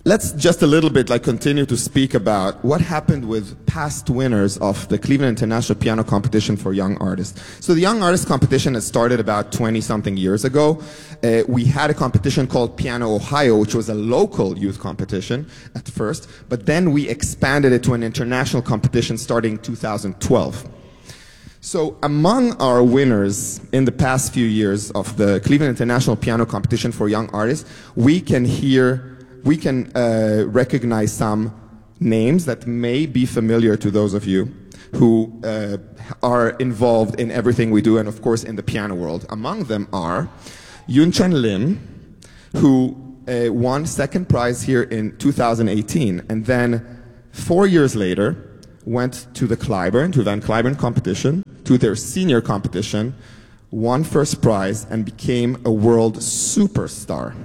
let's just a little bit continue to speak about what happened with past winners of the Cleveland International Piano Competition for Young Artists. So the Young Artists Competition has started about 20-something years ago. We had a competition called Piano Ohio, which was a local youth competition at first, but then we expanded it to an international competition starting 2012. So among our winners in the past few years of the Cleveland International Piano Competition for Young Artists, we can recognize some names that may be familiar to those of you who are involved in everything we do and of course in the piano world. Among them are Yun-Chen Lim, who won second prize here in 2018 and then 4 years later went to the Van Cliburn competition, to their senior competition, won first prize and became a world superstar.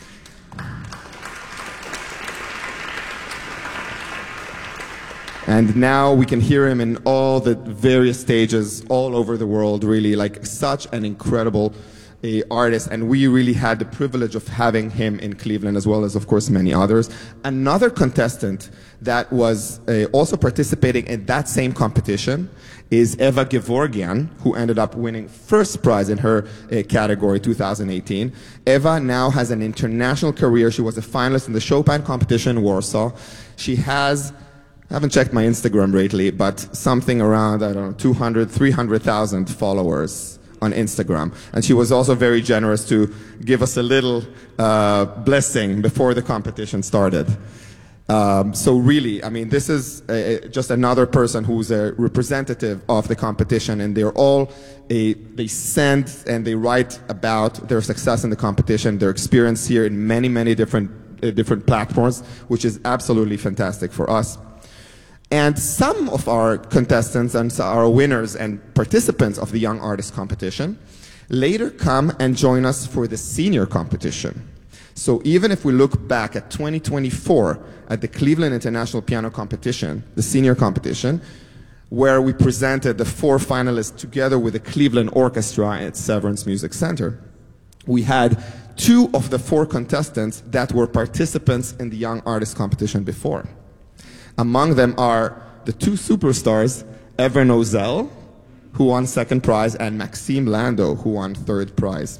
And now we can hear him in all the various stages all over the world, really, such an incredible artist. And we really had the privilege of having him in Cleveland, as well as, of course, many others. Another contestant that was also participating in that same competition is Eva Gevorgian, who ended up winning first prize in her category 2018. Eva now has an international career. She was a finalist in the Chopin competition in Warsaw. She has, I haven't checked my Instagram lately, but something around, I don't know, 200, 300,000 followers on Instagram. And she was also very generous to give us a little blessing before the competition started. So really, I mean, this is just another person who's a representative of the competition, and they're all, they send and they write about their success in the competition, their experience here in many, many different platforms, which is absolutely fantastic for us. And some of our contestants and our winners and participants of the Young Artist Competition later come and join us for the senior competition. So even if we look back at 2024 at the Cleveland International Piano Competition, the senior competition, where we presented the 4 finalists together with the Cleveland Orchestra at Severance Music Center, we had 2 of the 4 contestants that were participants in the Young Artist Competition before. Among them are the 2 superstars, Evren Ozel, who won second prize, and Maxime Lando, who won third prize.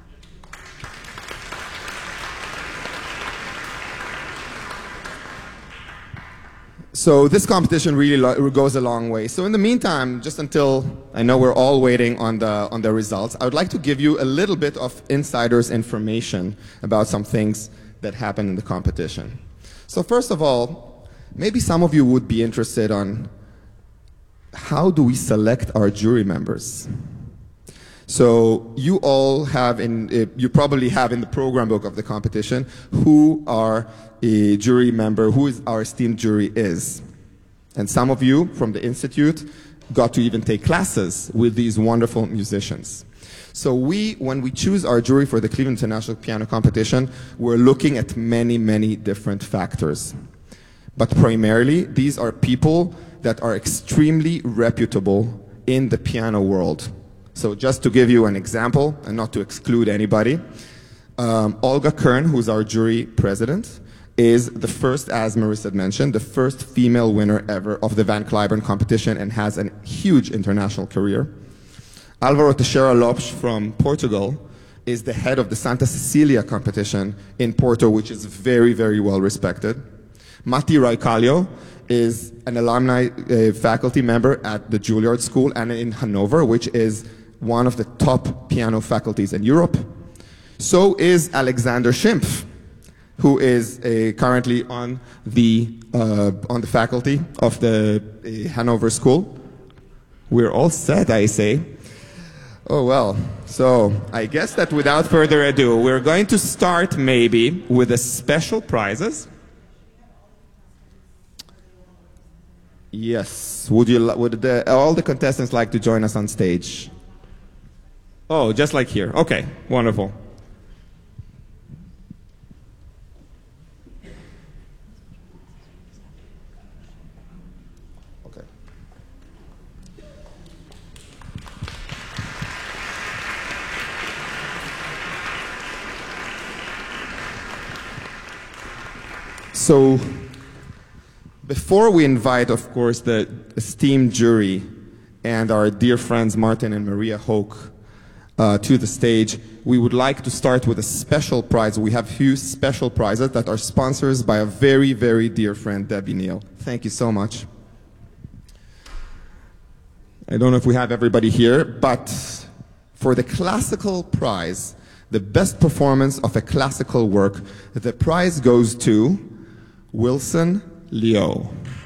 So this competition really goes a long way. So in the meantime, just until I know we're all waiting on the results, I would like to give you a little bit of insider's information about some things that happened in the competition. So first of all, maybe some of you would be interested on how do we select our jury members. So you all have you probably have in the program book of the competition who our jury member, who is our esteemed jury is. And some of you from the Institute got to even take classes with these wonderful musicians. So when we choose our jury for the Cleveland International Piano Competition, we're looking at many, many different factors. But primarily, these are people that are extremely reputable in the piano world. So just to give you an example, and not to exclude anybody, Olga Kern, who's our jury president, is the first, as Maurice had mentioned, the first female winner ever of the Van Cliburn competition and has a huge international career. Alvaro Teixeira Lopes from Portugal is the head of the Santa Cecilia competition in Porto, which is very, very well respected. Matti Raikallio is an alumni faculty member at the Juilliard School and in Hanover, which is one of the top piano faculties in Europe. So is Alexander Schimpf, who is currently on the faculty of the Hanover School. We're all set, I say. Oh, well, so I guess that without further ado, we're going to start maybe with the special prizes. Yes. Would all the contestants like to join us on stage? Oh, just like here. Okay, wonderful. Okay. So before we invite, of course, the esteemed jury and our dear friends Martin and Maria Hoke to the stage, we would like to start with a special prize. We have few special prizes that are sponsored by a very, very dear friend, Debbie Neal. Thank you so much. I don't know if we have everybody here, but for the classical prize, the best performance of a classical work, the prize goes to Wilson Leo.